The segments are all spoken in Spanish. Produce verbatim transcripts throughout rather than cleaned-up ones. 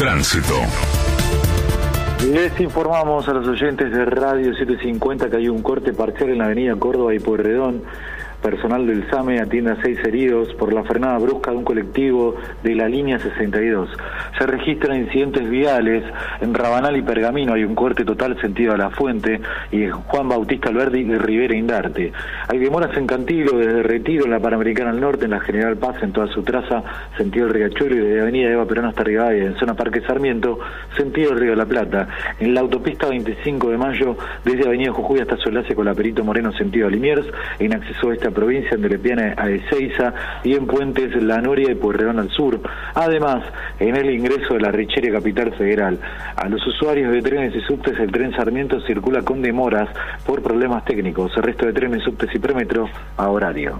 Tránsito. Les informamos a los oyentes de Radio setecientos cincuenta que hay un corte parcial en la avenida Córdoba y Pueyrredón. Personal del SAME atiende a seis heridos por la frenada brusca de un colectivo de la línea sesenta y dos. Se registran incidentes viales en Rabanal y Pergamino. Hay un corte total sentido a La Fuente y en Juan Bautista Alberdi y Rivera Indarte. Hay demoras en Cantilo, desde Retiro en la Panamericana al Norte, en la General Paz en toda su traza, sentido el Riachuelo, y desde Avenida Eva Perón hasta Rivadavia, en zona Parque Sarmiento, sentido el Río de la Plata. En la autopista veinticinco de mayo, desde Avenida Jujuy hasta Solace con la Perito Moreno, sentido a Liniers, en acceso a esta provincia, en Telepiana a Ezeiza, y en Puentes, La Noria y Pueyrredón al sur. Además, en el ingreso de la Richeria Capital Federal, a los usuarios de trenes y subtes, el tren Sarmiento circula con demoras por problemas técnicos. El resto de trenes, subtes y premetro a horario.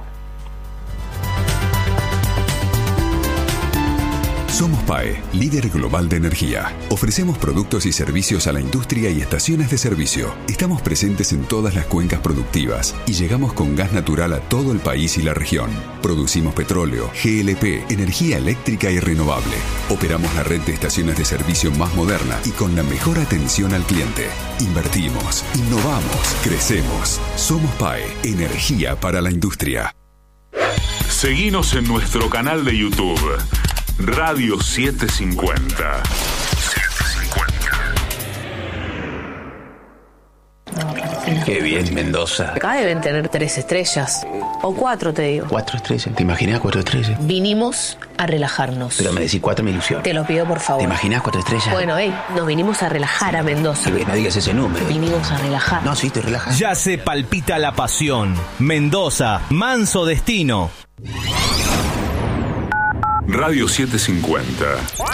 Somos P A E, líder global de energía. Ofrecemos productos y servicios a la industria y estaciones de servicio. Estamos presentes en todas las cuencas productivas y llegamos con gas natural a todo el país y la región. Producimos petróleo, G L P, energía eléctrica y renovable. Operamos la red de estaciones de servicio más moderna y con la mejor atención al cliente. Invertimos, innovamos, crecemos. Somos P A E, energía para la industria. Seguinos en nuestro canal de YouTube. Radio setecientos cincuenta. Qué bien, Mendoza. Acá deben tener tres estrellas. O cuatro, te digo. Cuatro estrellas. ¿Te imaginas cuatro estrellas? Vinimos a relajarnos. Pero me decís cuatro, me ilusiona. Te lo pido, por favor. ¿Te imaginas cuatro estrellas? Bueno, hey, nos vinimos a relajar a Mendoza. Sí, no digas ese número. Vinimos a relajar. No, sí, te relajas. Ya se palpita la pasión. Mendoza, manso destino. Radio setecientos cincuenta.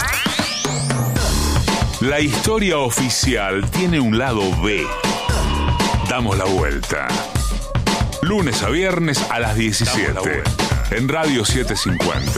La historia oficial tiene un lado B. Damos la vuelta. Lunes a viernes a las diecisiete. En Radio setecientos cincuenta.